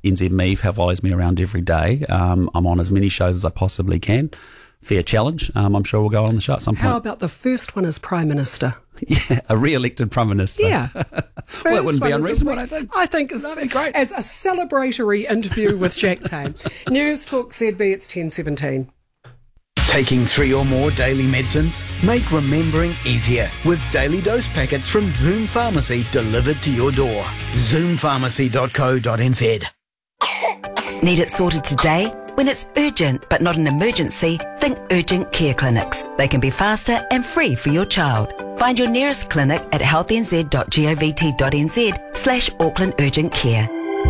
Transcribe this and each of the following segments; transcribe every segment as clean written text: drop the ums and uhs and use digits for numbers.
NZ follows me around every day. I'm on as many shows as I possibly can. Fair challenge. I'm sure we'll go on the show at some point. How about the first one as Prime Minister? Yeah, a re-elected Prime Minister. Yeah. Well, it wouldn't be unreasonable, I think. I think that'd be great. As a celebratory interview with Jack Tame. News Talk ZB, it's 10:17. Taking 3 or more daily medicines? Make remembering easier with daily dose packets from Zoom Pharmacy delivered to your door. Zoompharmacy.co.nz. Need it sorted today? When it's urgent but not an emergency, think urgent care clinics. They can be faster and free for your child. Find your nearest clinic at healthnz.govt.nz/Auckland Urgent Care.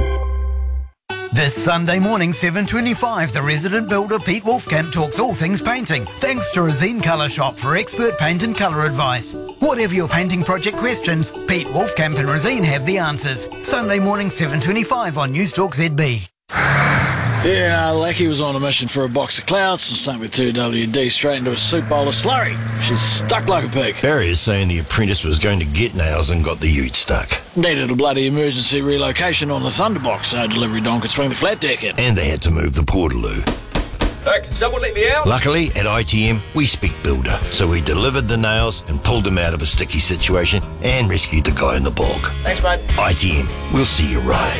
This Sunday morning, 7:25, the resident builder Pete Wolfcamp talks all things painting, thanks to Resine Colour Shop for expert paint and colour advice. Whatever your painting project questions, Pete Wolfcamp and Resine have the answers. Sunday morning, 7:25 on News Talk ZB. Yeah, Lackey was on a mission for a box of clouds and sunk with 2WD straight into a soup bowl of slurry. She's stuck like a pig. Barry is saying the apprentice was going to get nails and got the ute stuck. Needed a bloody emergency relocation on the Thunderbox, so delivery don could swing the flat deck in. And they had to move the portaloo. Can someone let me out? Luckily, at ITM, we speak builder, so we delivered the nails and pulled him out of a sticky situation and rescued the guy in the bog. Thanks, mate. ITM, we'll see you right.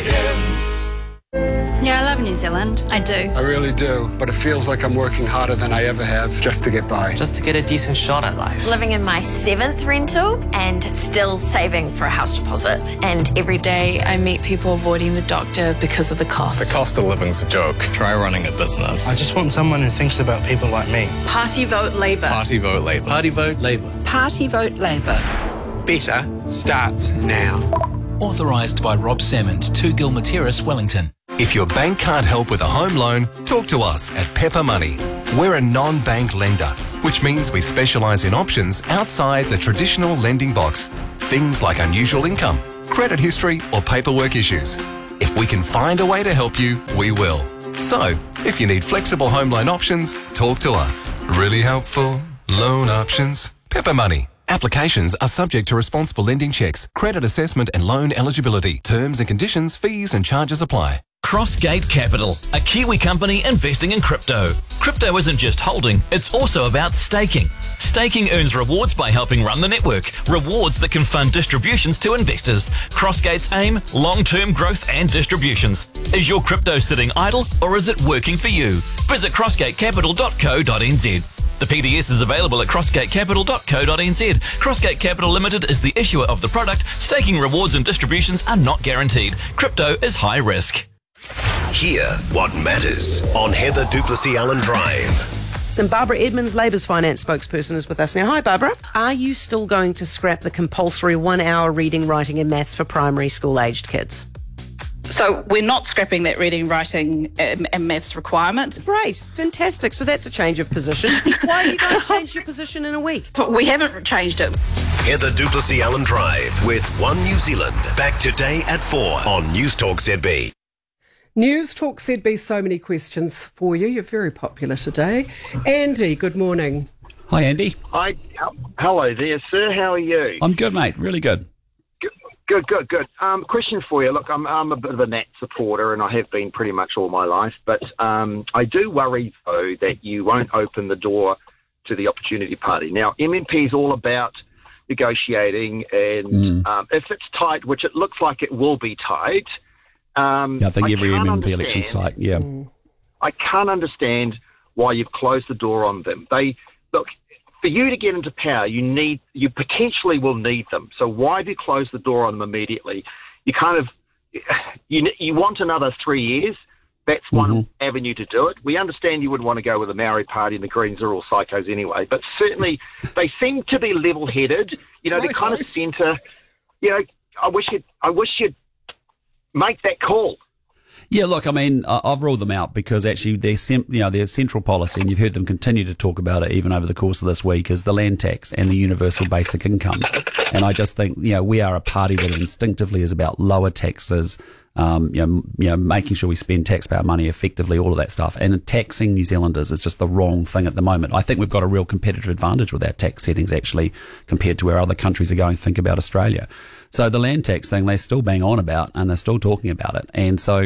Yeah, I love New Zealand. I do. I really do, but it feels like I'm working harder than I ever have just to get by. Just to get a decent shot at life. Living in my 7th rental and still saving for a house deposit. And every day I meet people avoiding the doctor because of the cost. The cost of living's a joke. Try running a business. I just want someone who thinks about people like me. Party vote Labour. Party vote Labour. Party vote Labour. Party vote Labour. Better starts now. Authorised by Rob Salmond, 2 Gilmer Terrace, Wellington. If your bank can't help with a home loan, talk to us at Pepper Money. We're a non-bank lender, which means we specialise in options outside the traditional lending box. Things like unusual income, credit history or paperwork issues. If we can find a way to help you, we will. So, if you need flexible home loan options, talk to us. Really helpful loan options. Pepper Money. Applications are subject to responsible lending checks, credit assessment and loan eligibility. Terms and conditions, fees and charges apply. Crossgate Capital, a Kiwi company investing in crypto. Crypto isn't just holding, it's also about staking. Staking earns rewards by helping run the network, rewards that can fund distributions to investors. Crossgate's aim, long-term growth and distributions. Is your crypto sitting idle or is it working for you? Visit crossgatecapital.co.nz. The PDS is available at crossgatecapital.co.nz. Crossgate Capital Limited is the issuer of the product. Staking rewards and distributions are not guaranteed. Crypto is high risk. Hear what matters on Heather Duplessis-Allen Drive. And Barbara Edmonds, Labour's finance spokesperson, is with us now. Hi, Barbara. Are you still going to scrap the compulsory 1 hour reading, writing and maths for primary school-aged kids? So we're not scrapping that reading, writing and maths requirement. Great, fantastic. So that's a change of position. Why have you guys changed your position in a week? We haven't changed it. Heather Duplessis-Allen Drive with One New Zealand. Back today at 4 on News Talk ZB. News Talk ZB, so many questions for you. You're very popular today. Andy, good morning. Hi, Andy. Hi. Hello there, sir. How are you? I'm good, mate. Really good. Good. Question for you. Look, I'm a bit of a Nat supporter, and I have been pretty much all my life. But I do worry, though, that you won't open the door to the Opportunity Party. Now, MMP is all about negotiating, and if it's tight, which it looks like it will be tight. I think every MMP election's tight. Yeah. I can't understand why you've closed the door on them. Look. For you to get into power, you potentially will need them. So why have you closed the door on them immediately? You kind of, you want another 3 years. That's one avenue to do it. We understand you wouldn't want to go with the Maori Party and the Greens are all psychos anyway, but certainly they seem to be level-headed. You know, they kind of centre. You know, I wish you'd make that call. Yeah, look, I mean, I've ruled them out because actually their central policy, and you've heard them continue to talk about it even over the course of this week, is the land tax and the universal basic income. And I just think, we are a party that instinctively is about lower taxes, making sure we spend taxpayer money effectively, all of that stuff. And taxing New Zealanders is just the wrong thing at the moment. I think we've got a real competitive advantage with our tax settings actually compared to where other countries are going. Think about Australia. So the land tax thing, they still bang on about and they're still talking about it. And so